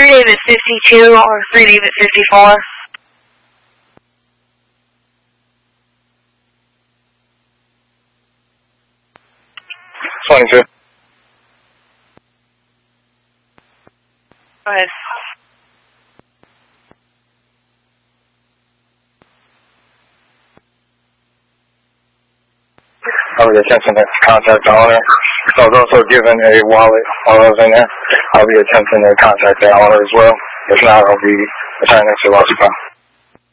3 David 52 or 3 David 54. 22. Go ahead. I'll be attempting to contact the owner. I was also given a wallet while I was in there. I'll be attempting to contact the owner as well. If not, I'll be returning to Los Angeles.